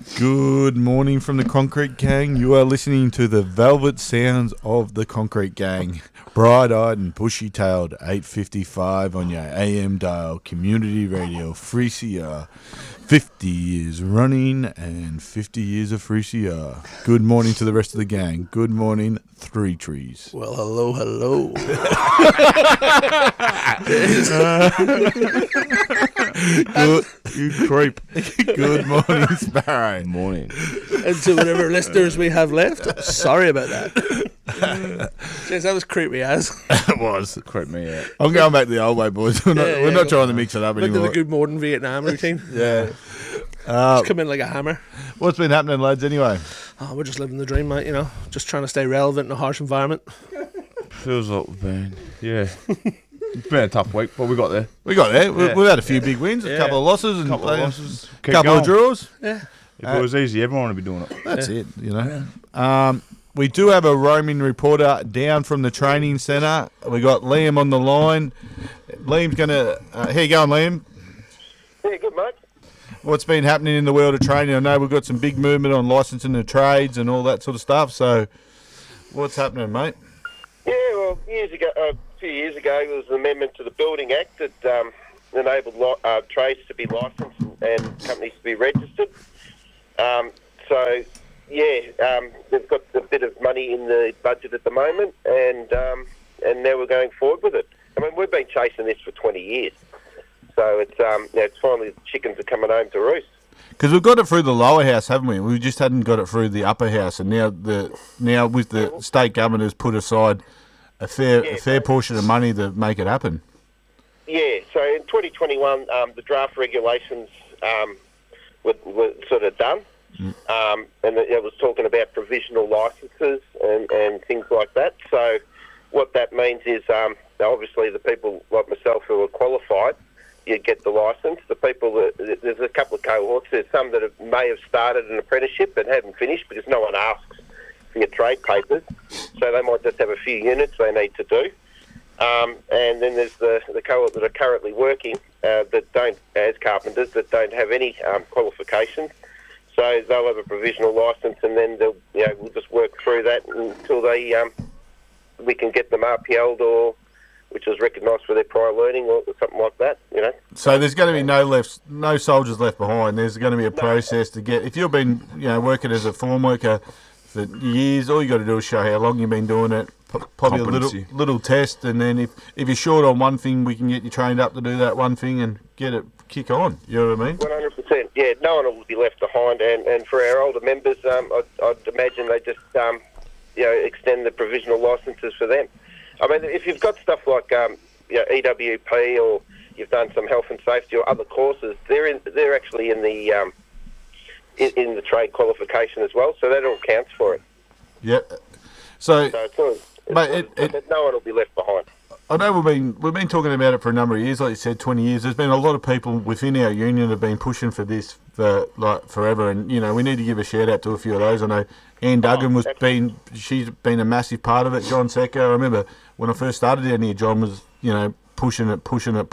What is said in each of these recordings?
Good morning from the Concrete Gang. You are listening to the velvet sounds of the Concrete Gang. Bright-eyed and bushy-tailed, 8:55 on your AM dial, community radio, 3CR. 50 years running and 50 years of 3CR. Good morning to the rest of the gang. Good morning, Three Trees. Well, hello. Good, you creep. Good morning, Sparrow. Morning. And to whatever listeners we have left, sorry about that. Jeez, that was creepy as. It was. Creep me out. I'm going back to the old way, boys. We're not trying to mix it up Look at anymore. the good modern Vietnam routine. Yeah. Just come in like a hammer. What's been happening, lads, anyway? Oh, we're just living the dream, mate, you know. Just trying to stay relevant in a harsh environment. Feels like we've been, It's been a tough week, but we got there. We got there. Yeah. We've had a few big wins, a Yeah. couple of losses, and Couple of losses. a couple of draws. Yeah. If it was easy, everyone would be doing it. That's it, you know. We do have a roaming reporter down from the training centre. We got Liam on the line. Liam's going to... how you going, Liam? Yeah, good, mate. What's been happening in the world of training? I know we've got some big movement on licensing the trades and all that sort of stuff. So what's happening, mate? Yeah, well, a few years ago, there was an amendment to the Building Act that enabled trades to be licensed and companies to be registered. They've got a bit of money in the budget at the moment, and now we're going forward with it. I mean, we've been chasing this for 20 years. So it's finally the chickens are coming home to roost. Because we've got it through the lower house, haven't we? We just hadn't got it through the upper house, and now with the state government has put aside a fair portion of money to make it happen. Yeah. So in 2021, the draft regulations were sort of done, and it was talking about provisional licences and things like that. So what that means is, obviously, the people like myself who are qualified, you get the licence. The people there's a couple of cohorts. There's some that may have started an apprenticeship but haven't finished because no one asks for your trade papers. So they might just have a few units they need to do. And then there's the cohort that are currently working that don't, as carpenters, that don't have any qualifications. So they'll have a provisional licence, and then we'll just work through that until we can get them RPL'd or which was recognised for their prior learning or something like that, you know. So there's going to be no soldiers left behind. There's going to be a process to get... If you've been, working as a form worker for years, all you got to do is show how long you've been doing it, probably a little test, and then if you're short on one thing, we can get you trained up to do that one thing and kick on. You know what I mean? 100%. Yeah, no one will be left behind. And for our older members, I'd imagine they just, extend the provisional licences for them. I mean, if you've got stuff like EWP or you've done some health and safety or other courses, they're actually in the trade qualification as well, so that all counts for it. Yeah. So no one will be left behind. I know we've been talking about it for a number of years, like you said, 20 years. There's been a lot of people within our union that have been pushing for this for forever, and we need to give a shout out to a few of those. I know Anne Duggan she's been a massive part of it. John Secker, I remember when I first started down here, John was pushing it.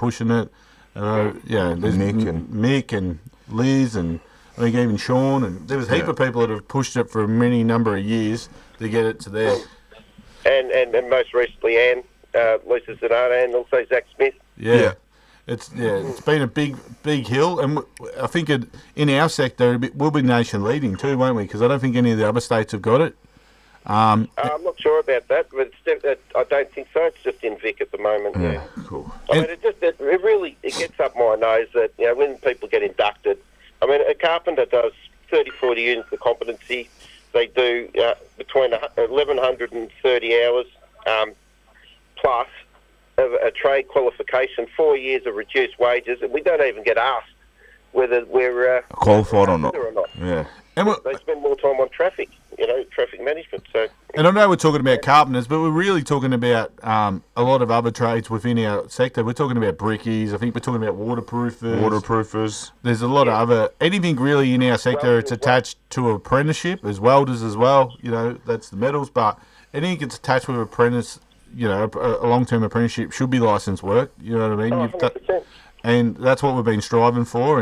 There's Mick and Liz and I think even Sean, and there was a heap of people that have pushed it for a many number of years to get it to there. And most recently Anne. Lisa Zanata and also Zach Smith. Yeah. It's been a big hill, and I think in our sector we'll be nation leading too, won't we? Because I don't think any of the other states have got it. I'm not sure about that, but I don't think so. It's just in Vic at the moment. Yeah, cool. I mean, it really gets up my nose that when people get inducted. I mean, a carpenter does 30-40 units of competency. They do between 1,130 hours. Plus a trade qualification, 4 years of reduced wages, and we don't even get asked whether we're qualified or not. Yeah, and they spend more time on traffic management. So, and I know we're talking about carpenters, but we're really talking about a lot of other trades within our sector. We're talking about brickies. I think we're talking about waterproofers. There's a lot of other anything really in our sector. It's attached to apprenticeship as welders as well. That's the metals, but anything that's attached with apprentice. A long-term apprenticeship should be licensed work. You know what I mean? 100%. And that's what we've been striving for. And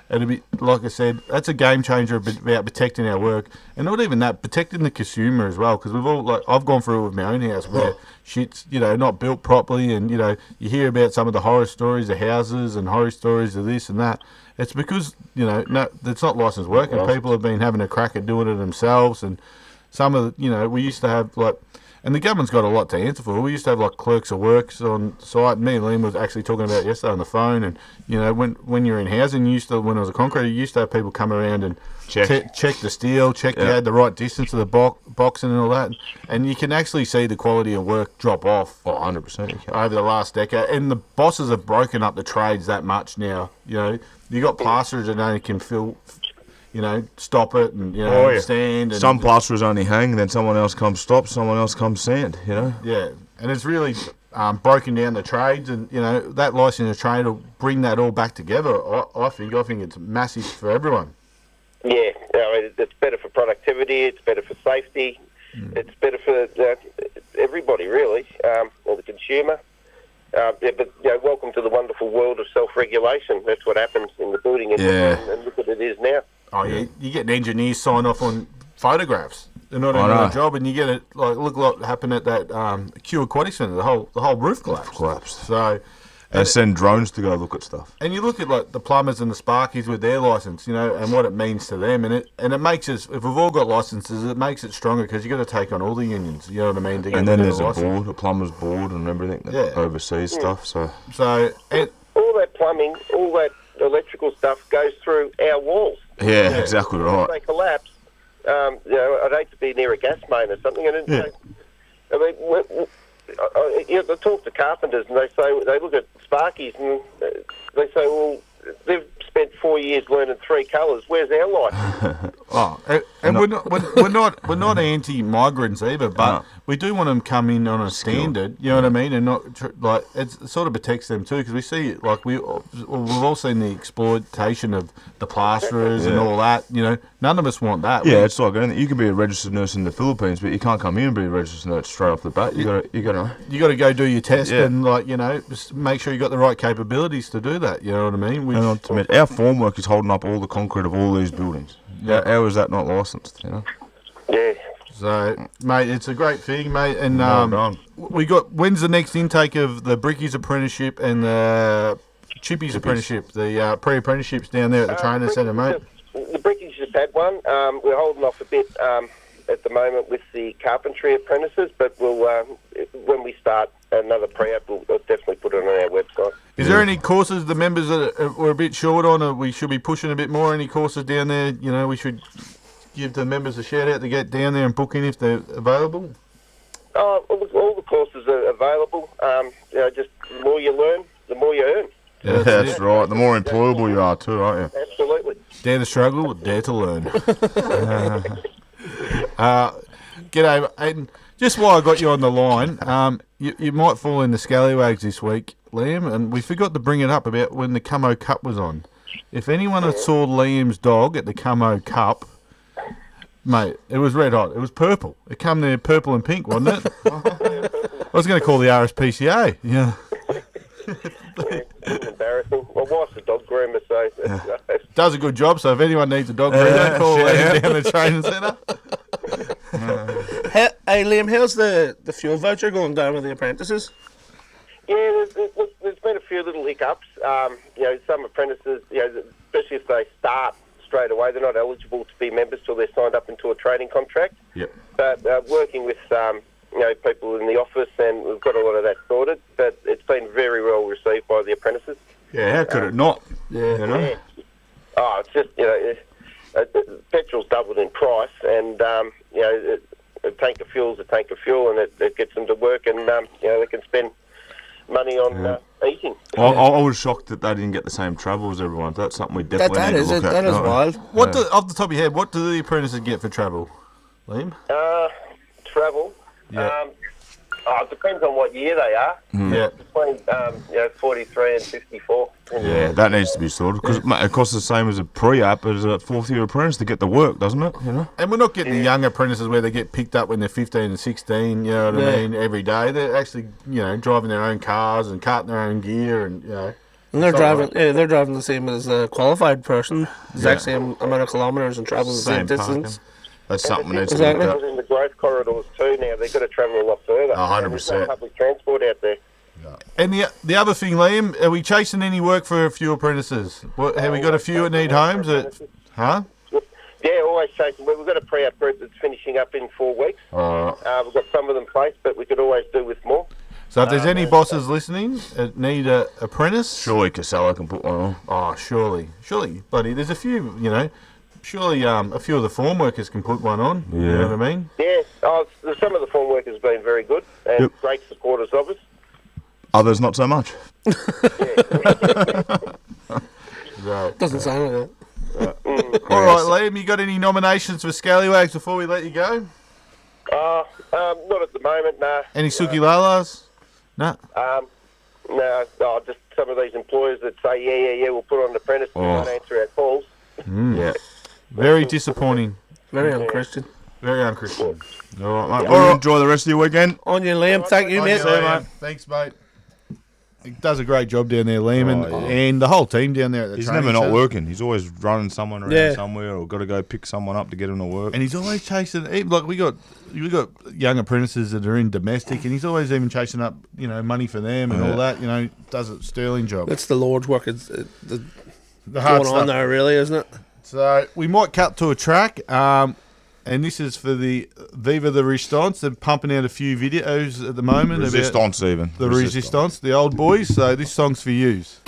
it'd be, like I said, that's a game changer about protecting our work. And not even that, protecting the consumer as well, because we've all, like, I've gone through it with my own house where shit's, you know, not built properly, and, you know, you hear about some of the horror stories of houses and horror stories of this and that. It's because, you know, no, it's not licensed work, and people have been having a crack at doing it themselves. And some of the, you know, we used to have, like, and the government's got a lot to answer for. We used to have, like, clerks of works on site. Me and Liam was actually talking about it yesterday on the phone. And, you know, when you're in housing, you used to, when I was a concreter, you used to have people come around and check the steel, check you had the right distance to the boxing and all that. And you can actually see the quality of work drop off. Oh, 100%. Over the last decade. And the bosses have broken up the trades that much now. You know, you got plasterers that only can fill, you know, stop it and, you know, stand. And some plasterers only hang, then someone else comes stop, someone else comes sand, you know? Yeah, and it's really broken down the trades, and, you know, that licensed trade will bring that all back together, I think. I think it's massive for everyone. Yeah, it's better for productivity, it's better for safety, it's better for everybody, really, or the consumer. But, you know, welcome to the wonderful world of self-regulation. That's what happens in the building industry, and look what it is now. Oh, yeah, you get an engineer sign off on photographs. They're not doing a job, and you get it. Like, look what happened at that Q Aquatic Centre. The whole roof collapsed. So they send drones to go look at stuff. And you look at, like, the plumbers and the sparkies with their licence, you know, and what it means to them, and it makes us. If we've all got licences, it makes it stronger because you got to take on all the unions. You know what I mean? And then there's a plumber's board, and everything that oversees stuff. So all that plumbing, all that electrical stuff goes through our walls. Yeah, exactly right. If they collapse, you know, I'd hate to be near a gas main or something. And I mean, I talk to carpenters, and they look at sparkies, and they say, well, they've spent 4 years learning 3 colours. Where's our life? And we're not anti-migrants either, but we do want them to come in on a standard. You know what I mean? And not like it sort of protects them too, because we see, like, we've all seen the exploitation of the plasterers and all that. You know, none of us want that. Yeah, it's like anything. You can be a registered nurse in the Philippines, but you can't come here and be a registered nurse straight off the bat. You got to go do your test and, like, you know, just make sure you got the right capabilities to do that. You know what I mean? Our formwork is holding up all the concrete of all these buildings. How is that not licensed? You know? Yeah. So, mate, it's a great thing, mate. And we got, when's the next intake of the Brickies apprenticeship and the Chippies apprenticeship, the pre-apprenticeships down there at the training centre, mate? The Brickies just had one. We're holding off a bit at the moment with the carpentry apprentices, but we'll when we start another pre-app, we'll definitely put it on our website. Is there any courses the members that we're a bit short on, or we should be pushing a bit more? Any courses down there, you know, we should give the members a shout out to get down there and book in if they're available? Oh, all the courses are available. You know, just the more you learn, the more you earn. Yeah, that's right. The more employable you are too, aren't you? Absolutely. Dare to struggle, dare to learn. G'day, and just while I got you on the line, you might fall in the scallywags this week, Liam, and we forgot to bring it up about when the Camo Cup was on. If anyone had saw Liam's dog at the Camo Cup, mate, it was red hot. It was purple. It come there purple and pink, wasn't it? I was going to call the RSPCA. Yeah. It's embarrassing. My wife's a dog groomer, so does a good job. So if anyone needs a dog groomer, call Liam down the training centre. Hey Liam, how's the fuel voucher going down with the apprentices? Yeah, there's been a few little hiccups. You know, some apprentices, you know, especially if they start straight away, they're not eligible to be members till they're signed up into a training contract. Yep. But working with you know, people in the office, and we've got a lot of that sorted. But it's been very well received by the apprentices. Yeah, how could it not? Yeah, you know. Yeah. Oh, it's just, you know, petrol's doubled in price, and you know, a tank of fuel's a tank of fuel, and it gets them to work, and you know, they can spend money on eating. I was shocked that they didn't get the same travel as everyone. That's something we definitely need to look at. That is wild. Off the top of your head, what do the apprentices get for travel, Liam? Travel. Yeah. It depends on what year they are. Yeah. Between you know, 43 and 54. Yeah, that needs to be sorted because it costs the same as a pre-app as a fourth-year apprentice to get the work, doesn't it? You know. And we're not getting the young apprentices where they get picked up when they're 15 and 16. You know what I mean? Every day they're actually, you know, driving their own cars and carting their own gear, and, you know. And they're driving the same as a qualified person, exact same amount of kilometres and traveling the same distance. That's something And that's the looked difference at. in the growth corridors too. Now they've got to travel a lot further. 100%. There's no public transport out there. And the other thing, Liam, are we chasing any work for a few apprentices? What, have we got a few that need homes? Huh? Yeah, always chasing. We've got a pre-up group that's finishing up in 4 weeks. We've got some of them placed, but we could always do with more. So if there's any bosses listening that need an apprentice... Surely Casella can put one on. Oh, surely, buddy. There's a few, surely a few of the form workers can put one on. You know what I mean? Yeah, some of the form workers have been very good and great supporters of us. Others not so much. Doesn't sound like that. All right, Liam, you got any nominations for Scallywags before we let you go? Not at the moment, no. Any Suki Lalas? No. No, just some of these employers that say, yeah, we'll put on an apprentice and won't answer our calls. Yeah. Very disappointing. Very unchristian. Very unchristian. All right, mate. Well, enjoy the rest of your weekend. On you, Liam. Thank you, mate. See you, mate. Thanks, mate. He does a great job down there, Liam, and the whole team down there at the He's training never not centre. working. He's always running someone around somewhere, or got to go pick someone up to get him to work. And he's always chasing. Like we got young apprentices that are in domestic, and he's always even chasing up, money for them and all that. Does a sterling job. It's the Lord's work. It's The hard going stuff. on there, really, isn't it? So we might cut to a track, and this is for the Viva the Resistance. They're pumping out a few videos at the moment Resistance, about even the Resistance, the old boys. So this song's for yous.